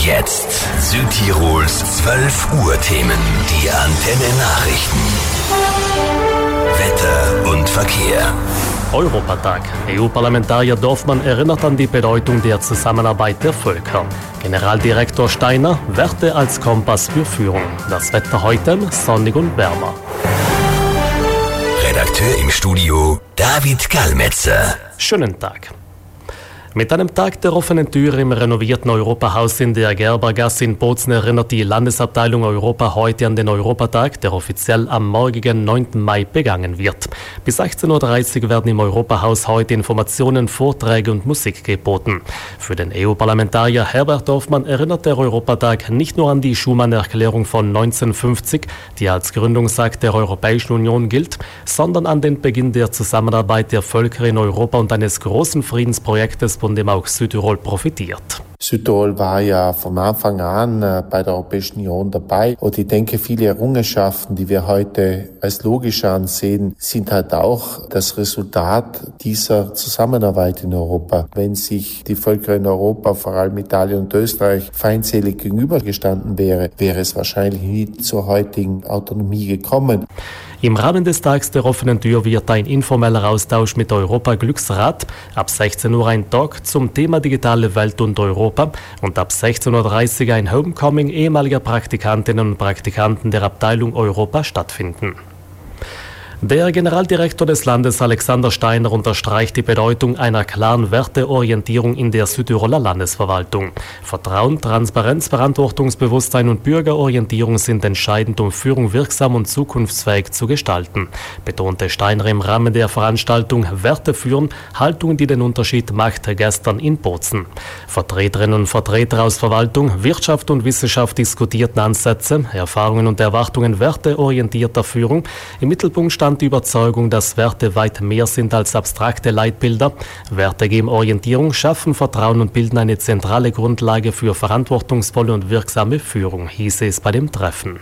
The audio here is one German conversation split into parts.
jetzt Südtirols 12 Uhr Themen. Die Antenne Nachrichten. Wetter und Verkehr. Europatag. EU-Parlamentarier Dorfmann erinnert an die Bedeutung der Zusammenarbeit der Völker. Generaldirektor Steiner, Werte als Kompass für Führung. Das Wetter heute sonnig und wärmer. Redakteur im Studio David Gallmetzer. Schönen Tag. Mit einem Tag der offenen Tür im renovierten Europahaus in der Gerbergasse in Bozen erinnert die Landesabteilung Europa heute an den Europatag, der offiziell am morgigen 9. Mai begangen wird. Bis 16.30 Uhr werden im Europahaus heute Informationen, Vorträge und Musik geboten. Für den EU-Parlamentarier Herbert Dorfmann erinnert der Europatag nicht nur an die Schuman-Erklärung von 1950, die als Gründungsakt der Europäischen Union gilt, sondern an den Beginn der Zusammenarbeit der Völker in Europa und eines großen Friedensprojektes, von dem auch Südtirol profitiert. Südtirol war ja von Anfang an bei der Europäischen Union dabei und ich denke, viele Errungenschaften, die wir heute als logisch ansehen, sind halt auch das Resultat dieser Zusammenarbeit in Europa. Wenn sich die Völker in Europa, vor allem Italien und Österreich, feindselig gegenübergestanden wäre es wahrscheinlich nie zur heutigen Autonomie gekommen. Im Rahmen des Tags der offenen Tür wird ein informeller Austausch mit Europa Glücksrat, ab 16 Uhr ein Talk zum Thema digitale Welt und Europa und ab 16.30 Uhr ein Homecoming ehemaliger Praktikantinnen und Praktikanten der Abteilung Europa stattfinden. Der Generaldirektor des Landes Alexander Steiner unterstreicht die Bedeutung einer klaren Werteorientierung in der Südtiroler Landesverwaltung. Vertrauen, Transparenz, Verantwortungsbewusstsein und Bürgerorientierung sind entscheidend, um Führung wirksam und zukunftsfähig zu gestalten, betonte Steiner im Rahmen der Veranstaltung Werte führen, Haltung, die den Unterschied macht, gestern in Bozen. Vertreterinnen und Vertreter aus Verwaltung, Wirtschaft und Wissenschaft diskutierten Ansätze, Erfahrungen und Erwartungen werteorientierter Führung. Im Mittelpunkt stand die Überzeugung, dass Werte weit mehr sind als abstrakte Leitbilder. Werte geben Orientierung, schaffen Vertrauen und bilden eine zentrale Grundlage für verantwortungsvolle und wirksame Führung, hieß es bei dem Treffen.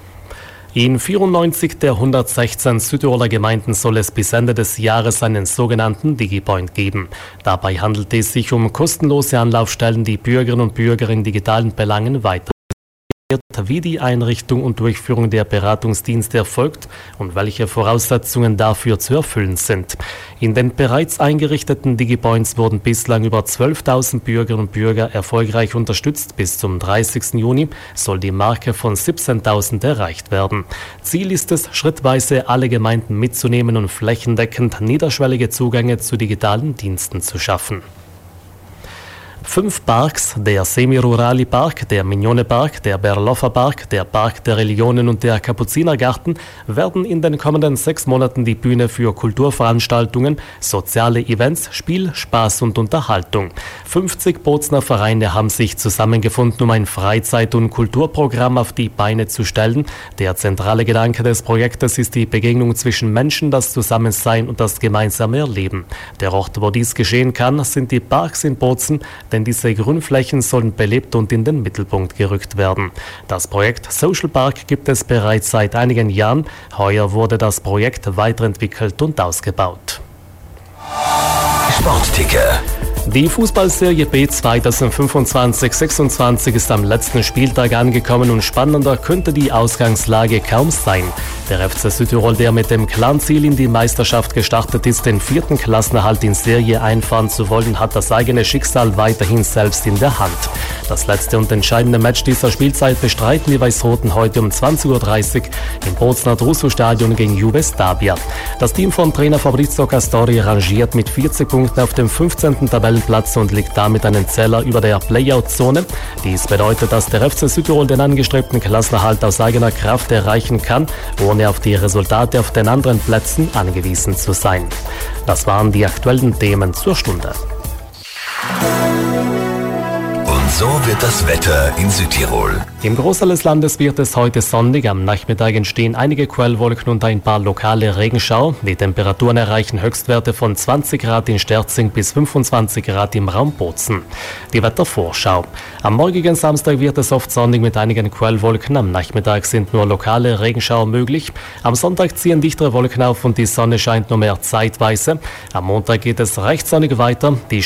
In 94 der 116 Südtiroler Gemeinden soll es bis Ende des Jahres einen sogenannten DigiPoint geben. Dabei handelt es sich um kostenlose Anlaufstellen, die Bürgerinnen und Bürger in digitalen Belangen weiter wie die Einrichtung und Durchführung der Beratungsdienste erfolgt und welche Voraussetzungen dafür zu erfüllen sind. In den bereits eingerichteten DigiPoints wurden bislang über 12.000 Bürgerinnen und Bürger erfolgreich unterstützt. Bis zum 30. Juni soll die Marke von 17.000 erreicht werden. Ziel ist es, schrittweise alle Gemeinden mitzunehmen und flächendeckend niederschwellige Zugänge zu digitalen Diensten zu schaffen. 5 Parks, der Semi-Rurali Park, der Mignone Park, der Berloffa Park, der Park der Religionen und der Kapuzinergarten, werden in den kommenden 6 Monaten die Bühne für Kulturveranstaltungen, soziale Events, Spiel, Spaß und Unterhaltung. 50 Bozener Vereine haben sich zusammengefunden, um ein Freizeit- und Kulturprogramm auf die Beine zu stellen. Der zentrale Gedanke des Projektes ist die Begegnung zwischen Menschen, das Zusammensein und das gemeinsame Erleben. Der Ort, wo dies geschehen kann, sind die Parks in Bozen, denn diese Grünflächen sollen belebt und in den Mittelpunkt gerückt werden. Das Projekt Social Park gibt es bereits seit einigen Jahren. Heuer wurde das Projekt weiterentwickelt und ausgebaut. Sportticker. Die Fußballserie B 2025-26 ist am letzten Spieltag angekommen und spannender könnte die Ausgangslage kaum sein. Der FC Südtirol, der mit dem klaren Ziel in die Meisterschaft gestartet ist, den 4. Klassenerhalt in Serie einfahren zu wollen, hat das eigene Schicksal weiterhin selbst in der Hand. Das letzte und entscheidende Match dieser Spielzeit bestreiten die Weiß-Roten heute um 20.30 Uhr im Bozener Drusu-Stadion gegen Juve Stabia. Das Team von Trainer Fabrizio Castori rangiert mit 40 Punkten auf dem 15. Tabellenplatz und liegt damit einen Zähler über der Playout-Zone. Dies bedeutet, dass der FC Südtirol den angestrebten Klassenerhalt aus eigener Kraft erreichen kann, ohne auf die Resultate auf den anderen Plätzen angewiesen zu sein. Das waren die aktuellen Themen zur Stunde. Und so wird das Wetter in Südtirol. Im Großteil des Landes wird es heute sonnig. Am Nachmittag entstehen einige Quellwolken und ein paar lokale Regenschauer. Die Temperaturen erreichen Höchstwerte von 20 Grad in Sterzing bis 25 Grad im Raum Bozen. Die Wettervorschau. Am morgigen Samstag wird es oft sonnig mit einigen Quellwolken. Am Nachmittag sind nur lokale Regenschauer möglich. Am Sonntag ziehen dichtere Wolken auf und die Sonne scheint nur mehr zeitweise. Am Montag geht es recht sonnig weiter. Die